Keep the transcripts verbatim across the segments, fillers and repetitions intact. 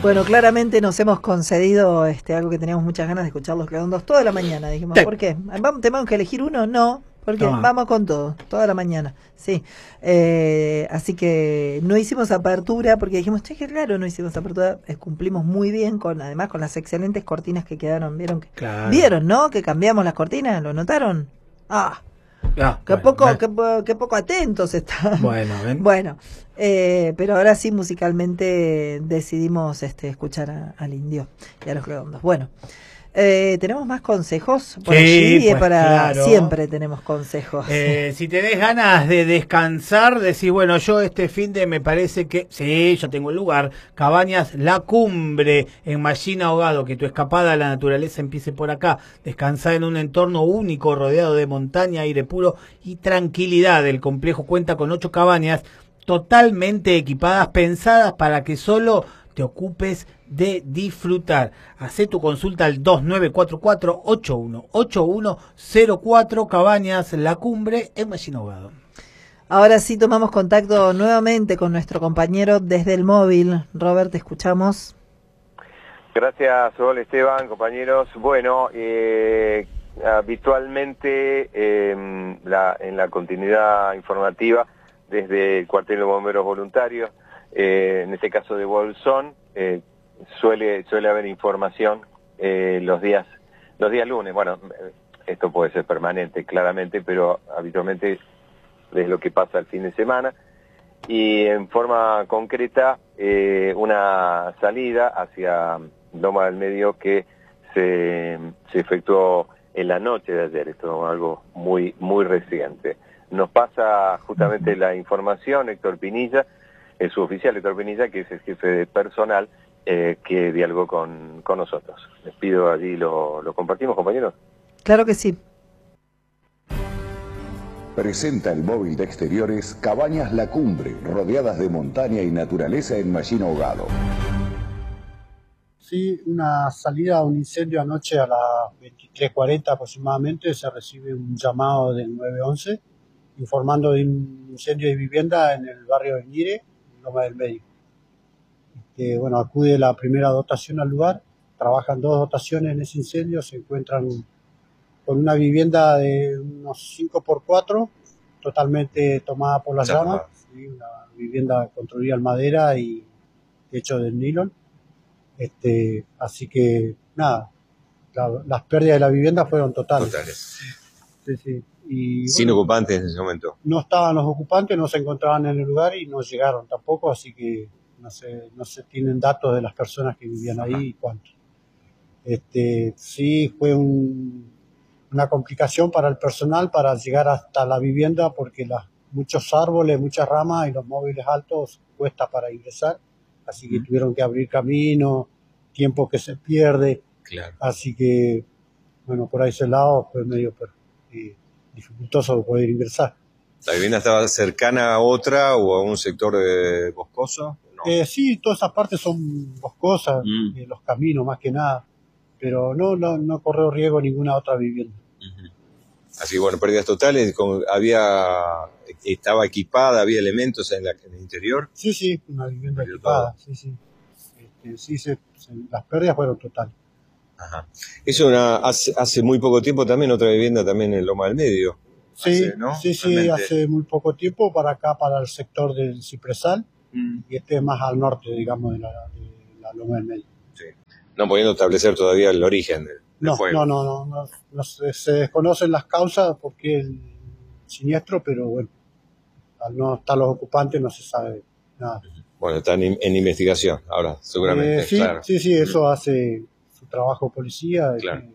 Bueno, claramente nos hemos concedido este algo que teníamos muchas ganas de escuchar Los Redondos toda la mañana. Dijimos, Sí. ¿por qué? ¿Vamos, ¿Tenemos que elegir uno? No. ¿Por qué? Ah. Vamos con todo, toda la mañana. Sí. Eh, así que no hicimos apertura porque dijimos, che, que claro, no hicimos apertura. Eh, cumplimos muy bien con, además, con las excelentes cortinas que quedaron. ¿Vieron? Que, Claro. ¿Vieron, no? Que cambiamos las cortinas, ¿lo notaron? Ah. Ah, Qué, bueno, poco, ven. qué, po- qué poco atentos están. Bueno, ven. Bueno, eh, pero ahora sí musicalmente decidimos este, escuchar a- al Indio y a Los Redondos. Bueno, eh, ¿tenemos más consejos por Sí, allí? pues, para claro. Siempre tenemos consejos. Eh, si tenés ganas de descansar, decís, bueno, yo este fin de me parece que, sí, yo tengo el lugar, Cabañas La Cumbre, en Mallín Ahogado, que tu escapada a la naturaleza empiece por acá, descansar en un entorno único, rodeado de montaña, aire puro y tranquilidad. El complejo cuenta con ocho cabañas totalmente equipadas, pensadas para que solo te ocupes de disfrutar. Hacé tu consulta al dos nueve cuatro cuatro, ocho uno ocho uno cero cuatro, Cabañas La Cumbre en Mallín Ahogado. Ahora sí tomamos contacto nuevamente con nuestro compañero desde el móvil. Robert, te escuchamos. Gracias, Sol, Esteban, compañeros. Bueno, eh, habitualmente eh, la, en la continuidad informativa desde el cuartel de bomberos voluntarios, eh, en este caso de Bolsón, eh, suele suele haber información eh, los días los días lunes. Bueno, esto puede ser permanente, claramente, pero habitualmente es lo que pasa el fin de semana. Y en forma concreta, eh, una salida hacia Loma del Medio que se, se efectuó en la noche de ayer. Esto es algo muy muy reciente. Nos pasa justamente la información Héctor Pinilla, el suboficial Héctor Pinilla, que es el jefe de personal, eh, que dialogó con, con nosotros. Les pido allí, lo, lo compartimos, compañeros. Claro que sí. Presenta el móvil de exteriores Cabañas La Cumbre, rodeadas de montaña y naturaleza en Mallín Ahogado. Sí, una salida a un incendio anoche a las veintitrés cuarenta aproximadamente, se recibe un llamado del nueve once informando de un incendio de vivienda en el barrio de Nire, en Loma del Medio. Este, bueno, acude la primera dotación al lugar, trabajan dos dotaciones en ese incendio, se encuentran con una vivienda de unos cinco por cuatro, totalmente tomada por las llamas, ¿sí? Una vivienda construida en madera y hecho de nylon. Este, así que, nada, la, las pérdidas de la vivienda fueron totales. Totales. Sí, sí. Y, Sin bueno, ocupantes en ese momento. no estaban los ocupantes, no se encontraban en el lugar y no llegaron tampoco, así que no se, no se tienen datos de las personas que vivían ahí y cuánto. Este, sí, fue un, una complicación para el personal para llegar hasta la vivienda porque las, muchos árboles, muchas ramas y los móviles altos cuesta para ingresar, así que tuvieron que abrir camino, tiempo que se pierde, Claro. así que, bueno, por ese lado fue medio eh, dificultoso poder ingresar. ¿La vivienda estaba cercana a otra o a un sector eh, boscoso? No. Eh, sí, todas esas partes son boscosas, Mm. eh, los caminos más que nada, pero no, no, no corrió riesgo ninguna otra vivienda. Uh-huh. Así que bueno, pérdidas totales, con, había, estaba equipada, había elementos en, la, en el interior. Sí, sí, una vivienda Perdió equipada, todo. sí, sí. Este, sí se, se, las pérdidas fueron totales. Ajá. Eso una, hace, hace muy poco tiempo también otra vivienda también en Loma del Medio. Sí, Hace, ¿no? sí, sí, Realmente. hace muy poco tiempo para acá, para el sector del Cipresal, Mm. y este es más al norte, digamos, de la, de la Loma del Medio. Sí. No pudiendo establecer todavía el origen del, del No, fuego. no, no, no, no, no se, se desconocen las causas porque el siniestro, pero bueno, al no estar los ocupantes no se sabe nada. Bueno, están en, en investigación ahora, seguramente, Eh, sí, claro. sí, sí, eso hace su trabajo policía de, Claro.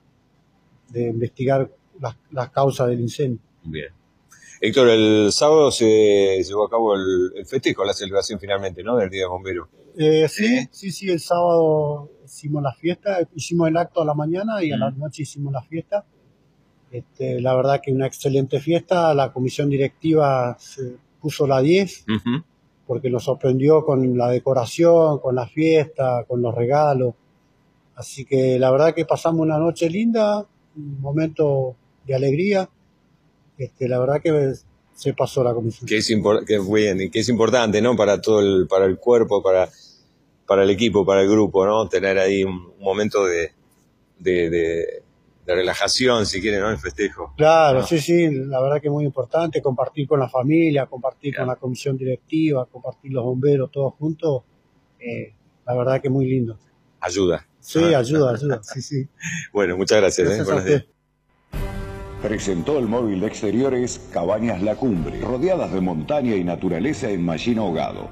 de investigar las, las causas del incendio. Bien. Héctor, el sábado se llevó a cabo el, el festejo, la celebración finalmente, ¿no? Del Día de Bombero. Eh, sí, sí, sí, el sábado hicimos la fiesta, hicimos el acto a la mañana y a la noche hicimos la fiesta. Este, la verdad que una excelente fiesta, la comisión directiva se puso la diez Uh-huh. porque nos sorprendió con la decoración, con la fiesta, con los regalos. Así que la verdad que pasamos una noche linda, un momento de alegría. Este, la verdad que se pasó la comisión. Que es, impor- que, es bien, que es importante, ¿no? Para todo el, para el cuerpo, para, para el equipo, para el grupo, ¿no? Tener ahí un momento de, de, de, de relajación, si quieren, ¿no? El festejo. Claro, ¿no? sí, sí, la verdad que es muy importante compartir con la familia, compartir Claro. con la comisión directiva, compartir los bomberos, todos juntos, eh, la verdad que es muy lindo. Ayuda. Sí, ayuda, ayuda, sí, sí. Bueno, muchas gracias. Gracias ¿eh? a Buenos usted. días. Presentó el móvil de exteriores Cabañas La Cumbre, rodeadas de montaña y naturaleza en Machín Ahogado.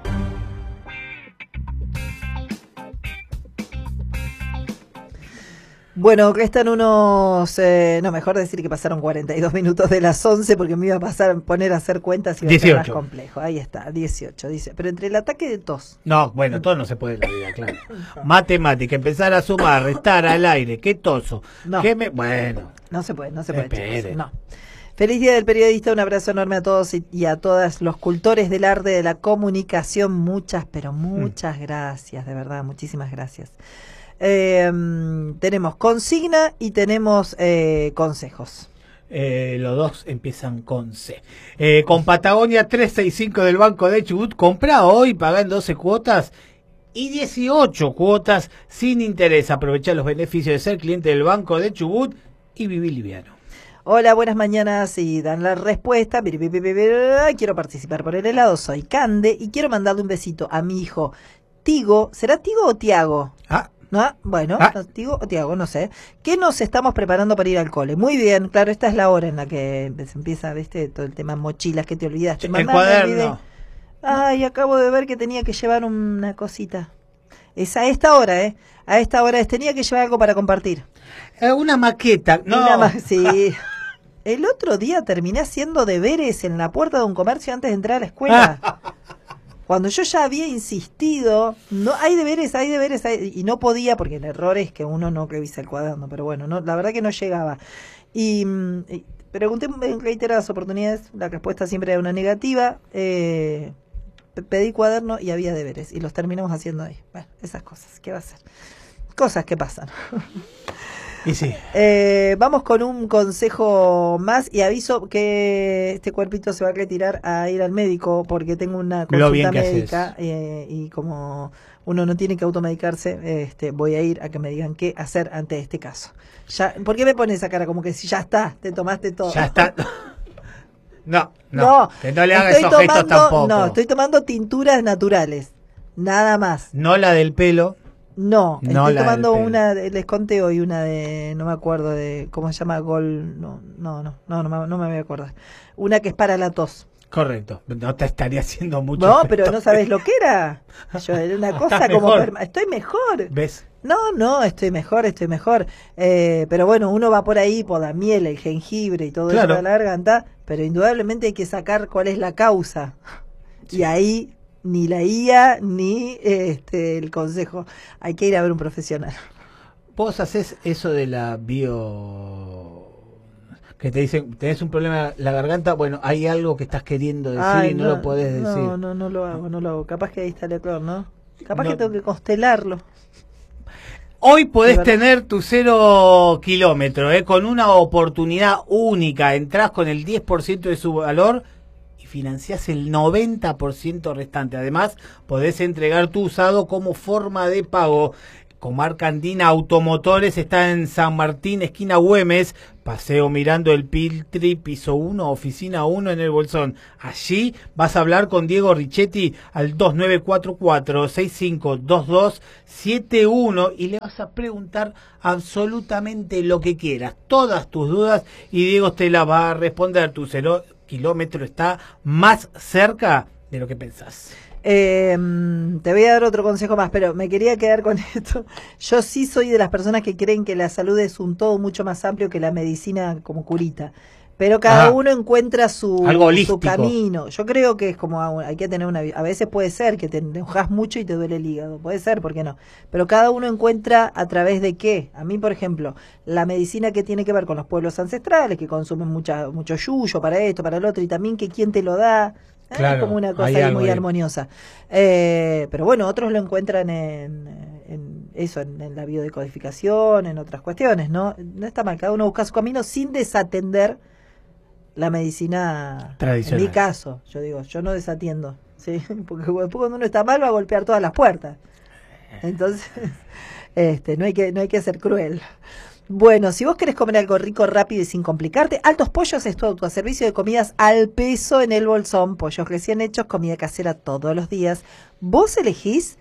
Bueno, que están unos, eh, no, mejor decir que pasaron cuarenta y dos minutos de las once porque me iba a pasar poner a hacer cuentas y iba a ser más dieciocho. complejo. Ahí está, dieciocho, dice. Pero entre el ataque de tos. No, bueno, todo no se puede en la vida, claro. Matemática, empezar a sumar, restar al aire, qué toso. No. Qué me... Bueno, No se puede, no se puede. Espere. chicos, no. Feliz Día del Periodista, un abrazo enorme a todos y, y a todas los cultores del arte de la comunicación. Muchas, pero muchas mm. gracias, de verdad, muchísimas gracias. Eh, tenemos consigna y tenemos eh, consejos. Eh, los dos empiezan con C. Eh, con Patagonia trescientos sesenta y cinco del Banco de Chubut, compra hoy, paga en doce cuotas y dieciocho cuotas sin interés. Aprovecha los beneficios de ser cliente del Banco de Chubut y viví liviano. Hola, buenas mañanas y dan la respuesta. Quiero participar por el helado, soy Cande y quiero mandarle un besito a mi hijo Tigo. ¿Será Tigo o Tiago? Ah. ¿No? Bueno, Ah. Tigo o Tiago, no sé. ¿Qué nos estamos preparando para ir al cole? Muy bien, claro, esta es la hora en la que se empieza, ¿viste? Todo el tema mochilas que te olvidaste. El Mamá, me cuaderno. olvidé. Ay, acabo de ver que tenía que llevar una cosita. Es a esta hora, ¿eh? A esta hora es, tenía que llevar algo para compartir. Eh, una maqueta. No. Una ma- sí. El otro día terminé haciendo deberes en la puerta de un comercio antes de entrar a la escuela. Cuando yo ya había insistido, no hay deberes, hay deberes, hay, y no podía, porque el error es que uno no revisa el cuaderno, pero bueno, no, la verdad que no llegaba. Y, y pregunté en reiteradas oportunidades, la respuesta siempre era una negativa, eh, pedí cuaderno y había deberes, y los terminamos haciendo ahí. Bueno, esas cosas, ¿qué va a ser? Cosas que pasan. Y sí. Eh, vamos con un consejo más y aviso que este cuerpito se va a retirar a ir al médico porque tengo una Lo bien consulta que médica eh, y como uno no tiene que automedicarse, este, voy a ir a que me digan qué hacer ante este caso. Ya, ¿por qué me pones esa cara como que si ya está, te tomaste todo? Ya está. No, no, No, que no le hagas estoy esos gestos tomando- tampoco. No, estoy tomando tinturas naturales, nada más. No la del pelo. No, No estoy la tomando del pelo. una, de- les conté hoy una de, no me acuerdo de, ¿cómo se llama? Gol, no, no, no, no, no, me, no me voy a acordar. Una que es para la tos. Correcto. No te estaría haciendo mucho. No, efecto. pero no sabes lo que era. Yo, era una cosa Estás como, mejor. perma- estoy mejor. ¿Ves? No, no, estoy mejor, estoy mejor. Eh, pero bueno, uno va por ahí por la miel, el jengibre y todo Claro. eso de la garganta, pero indudablemente hay que sacar cuál es la causa. Y ahí ni la I A ni este el consejo. Hay que ir a ver un profesional. Vos haces eso de la bio... Que te dicen, tenés un problema en la garganta, bueno, hay algo que estás queriendo decir Ay, y no, lo podés decir. No, no, no lo hago, no lo hago. Capaz que ahí está el error, ¿no? Capaz No. que tengo que constelarlo. Hoy podés De verdad. tener tu cero kilómetro, ¿eh? Con una oportunidad única. Entrás con el diez por ciento de su valor y financiás el noventa por ciento restante. Además, podés entregar tu usado como forma de pago. Comarca Andina Automotores está en San Martín, esquina Güemes, Paseo Mirando el Piltri, piso uno, oficina uno en el Bolsón. Allí vas a hablar con Diego Richetti al dos nueve cuatro cuatro, seis cinco dos dos siete uno y le vas a preguntar absolutamente lo que quieras, todas tus dudas, y Diego te la va a responder. Tu cero kilómetro está más cerca de lo que pensás. Eh, te voy a dar otro consejo más, pero me quería quedar con esto. Yo sí soy de las personas que creen que la salud es un todo mucho más amplio que la medicina como curita. Pero cada Ajá. uno encuentra su, Algo holístico. su camino. Yo creo que es como hay que tener una... A veces puede ser que te enojas mucho y te duele el hígado. Puede ser, ¿por qué no? Pero cada uno encuentra a través de qué. A mí, por ejemplo, la medicina que tiene que ver con los pueblos ancestrales, que consumen mucha, mucho yuyo para esto, para el otro, y también que quién te lo da. Es Claro, como una cosa hay ahí algo muy ahí. armoniosa. Eh, pero bueno, otros lo encuentran en, en eso, en, en la biodecodificación, en otras cuestiones, ¿no? No está mal, cada uno busca su camino sin desatender la medicina Tradicional. En mi caso, yo digo, yo no desatiendo, ¿sí? Porque después cuando uno está mal va a golpear todas las puertas. Entonces, este, no hay que, no hay que ser cruel. Bueno, si vos querés comer algo rico, rápido y sin complicarte, Altos Pollos es tu autoservicio de comidas al peso en el bolsón. Pollos recién hechos, comida casera todos los días. Vos elegís,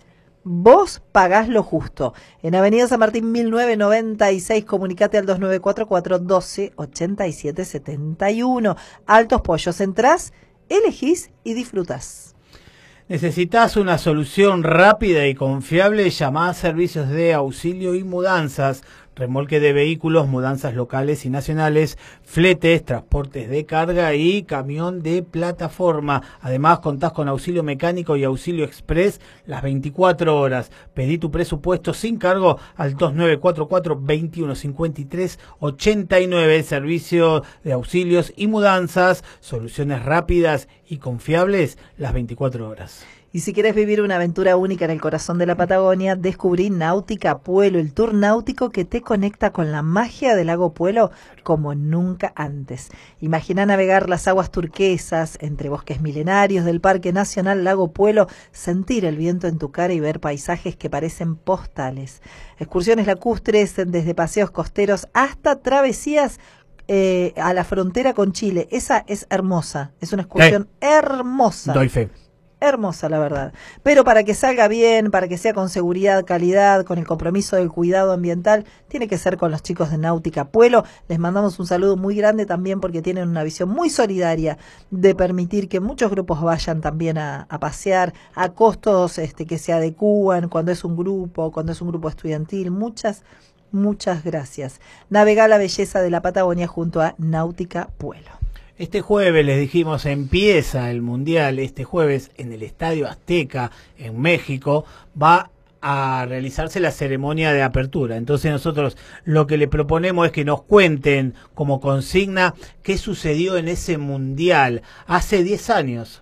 vos pagás lo justo. En Avenida San Martín mil novecientos noventa y seis, comunicate al dos nueve cuatro cuatro, doce, ochenta y siete, setenta y uno. Altos Pollos, entrás, elegís y disfrutás. ¿Necesitas una solución rápida y confiable? Llamá a Servicios de Auxilio y Mudanzas. Remolque de vehículos, mudanzas locales y nacionales, fletes, transportes de carga y camión de plataforma. Además, contás con auxilio mecánico y auxilio express las veinticuatro horas. Pedí tu presupuesto sin cargo al dos nueve cuatro cuatro, veintiuno cincuenta y tres, ochenta y nueve. Servicio de auxilios y mudanzas, soluciones rápidas y confiables las veinticuatro horas. Y si quieres vivir una aventura única en el corazón de la Patagonia, descubrí Náutica Puelo, el tour náutico que te conecta con la magia del lago Puelo como nunca antes. Imagina navegar las aguas turquesas entre bosques milenarios del Parque Nacional Lago Puelo, sentir el viento en tu cara y ver paisajes que parecen postales. Excursiones lacustres desde paseos costeros hasta travesías eh, a la frontera con Chile. Esa es hermosa, es una excursión eh, hermosa. Doy fe. Hermosa, la verdad. Pero para que salga bien, para que sea con seguridad, calidad, con el compromiso del cuidado ambiental, tiene que ser con los chicos de Náutica Puelo. Les mandamos un saludo muy grande también porque tienen una visión muy solidaria de permitir que muchos grupos vayan también a, a pasear a costos este, que se adecúan cuando es un grupo, cuando es un grupo estudiantil. Muchas, muchas gracias. Navega la belleza de la Patagonia junto a Náutica Puelo. Este jueves, les dijimos, empieza el Mundial. Este jueves en el Estadio Azteca, en México, va a realizarse la ceremonia de apertura. Entonces nosotros lo que le proponemos es que nos cuenten como consigna qué sucedió en ese Mundial hace diez años,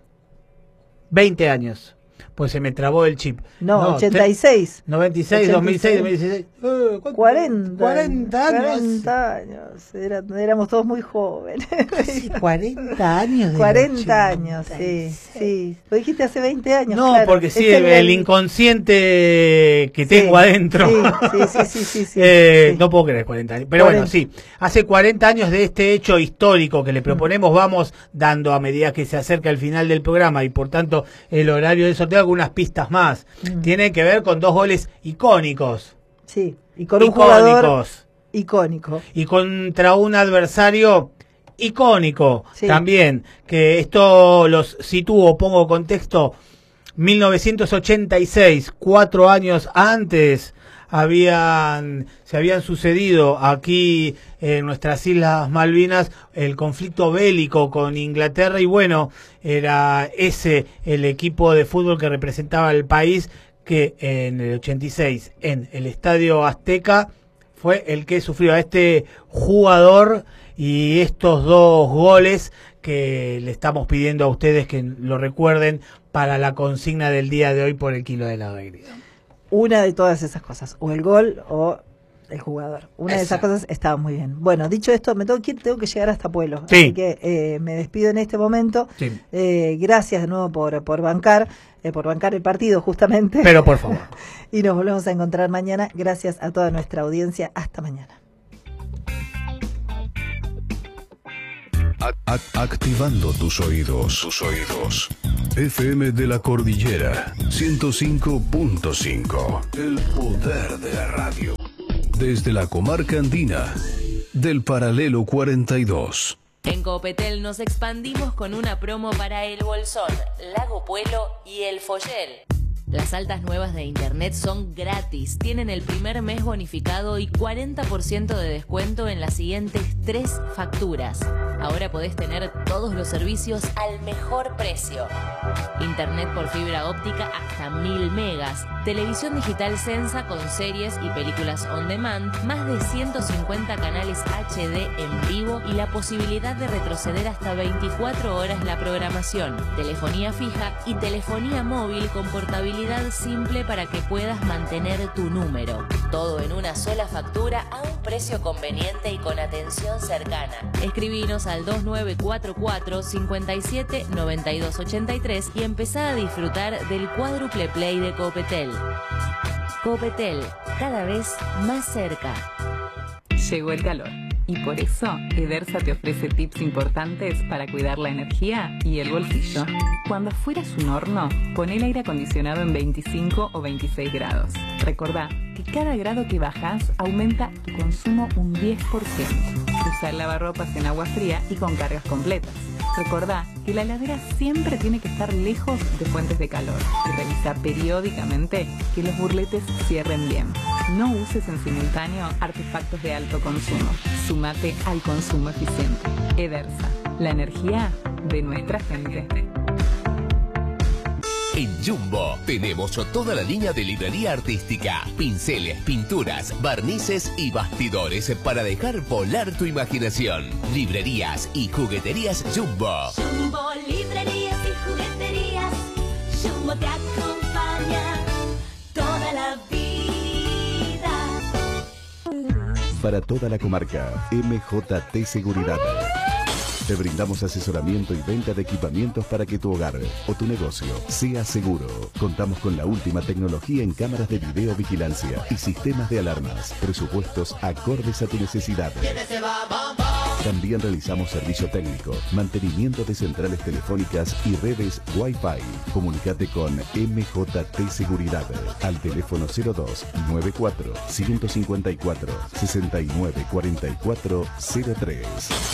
veinte años. Pues se me trabó el chip. No, no ochenta y seis. noventa y seis, dos mil seis, dos mil dieciséis. Eh, cuarenta. cuarenta años. cuarenta años. Era, éramos todos muy jóvenes. Casi cuarenta años. De cuarenta años, sí, sí. Lo dijiste hace veinte años. No, claro. porque sí, es el, el inconsciente que tengo sí, adentro. Sí, sí, sí, sí, sí, eh, sí. No puedo creer cuarenta años. Pero cuarenta. Bueno, sí. Hace cuarenta años de este hecho histórico que le proponemos, mm. vamos dando a medida que se acerca el final del programa y por tanto el horario de sorteo algunas pistas más. Mm. Tiene que ver con dos goles icónicos. Sí, y con icónicos. un jugador icónico. Y contra un adversario icónico sí. también, que esto los sitúo, pongo contexto, mil novecientos ochenta y seis, cuatro años antes habían se habían sucedido aquí en nuestras Islas Malvinas el conflicto bélico con Inglaterra y bueno, era ese el equipo de fútbol que representaba al país que en el ochenta y seis en el Estadio Azteca fue el que sufrió a este jugador y estos dos goles que le estamos pidiendo a ustedes que lo recuerden para la consigna del día de hoy por el kilo de la alegría. Una de todas esas cosas, o el gol o el jugador. Una Esa. de esas cosas estaba muy bien. Bueno, dicho esto, me tengo que ir, tengo que llegar hasta Pueblo. Sí. Así que eh, me despido en este momento. Sí. Eh, gracias de nuevo por, por bancar, eh, por bancar el partido justamente. Pero por favor. Y nos volvemos a encontrar mañana. Gracias a toda nuestra audiencia. Hasta mañana. Activando tus oídos, tus oídos. F M de la Cordillera, ciento cinco punto cinco. El poder de la radio. Desde la comarca andina, del paralelo cuarenta y dos. En Copetel nos expandimos con una promo para El Bolsón, Lago Puelo y El Follel. Las altas nuevas de internet son gratis, tienen el primer mes bonificado y cuarenta por ciento de descuento en las siguientes tres facturas. Ahora podés tener todos los servicios al mejor precio. Internet por fibra óptica hasta mil megas, televisión digital Sensa con series y películas on demand, más de ciento cincuenta canales H D en vivo y la posibilidad de retroceder hasta veinticuatro horas la programación, telefonía fija y telefonía móvil con portabilidad simple para que puedas mantener tu número. Todo en una sola factura a un precio conveniente y con atención cercana. Escribinos al dos nueve cuatro cuatro, cinco siete, nueve dos ocho tres y empezá a disfrutar del cuádruple play de Copetel. Copetel, cada vez más cerca. Llegó el calor y por eso Edersa te ofrece tips importantes para cuidar la energía y el bolsillo. Cuando afuera es un horno, pon el aire acondicionado en veinticinco o veintiséis grados. Recordá que cada grado que bajas aumenta tu consumo un diez por ciento. Usa el lavarropas en agua fría y con cargas completas. Recordá que la heladera siempre tiene que estar lejos de fuentes de calor y revisa periódicamente que los burletes cierren bien. No uses en simultáneo artefactos de alto consumo. Sumate al consumo eficiente. Edersa, la energía de nuestra gente. En Jumbo tenemos toda la línea de librería artística, pinceles, pinturas, barnices y bastidores para dejar volar tu imaginación. Librerías y jugueterías Jumbo. Jumbo, librerías y jugueterías. Jumbo te acompaña toda la vida. Para toda la comarca, M J T Seguridad. Te brindamos asesoramiento y venta de equipamientos para que tu hogar o tu negocio sea seguro. Contamos con la última tecnología en cámaras de videovigilancia y sistemas de alarmas. Presupuestos acordes a tu necesidad. También realizamos servicio técnico, mantenimiento de centrales telefónicas y redes Wi-Fi. Comunicate con M J T Seguridad al teléfono cero dos nueve cuatro cinco cinco cuatro seis nueve cuatro cuatro cero tres.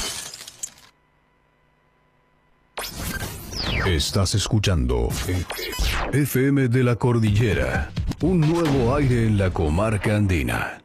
Estás escuchando F M de la Cordillera, un nuevo aire en la comarca andina.